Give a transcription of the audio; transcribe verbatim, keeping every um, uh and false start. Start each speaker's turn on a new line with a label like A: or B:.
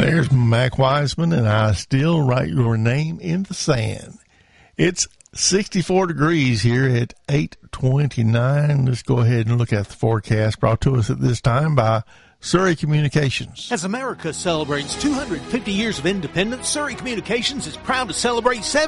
A: There's Mac Wiseman, and I still write your name in the sand. It's sixty-four degrees here at eight twenty-nine. Let's go ahead and look at the forecast brought to us at this time by Surrey Communications.
B: As America celebrates two hundred fifty years of independence, Surrey Communications is proud to celebrate seven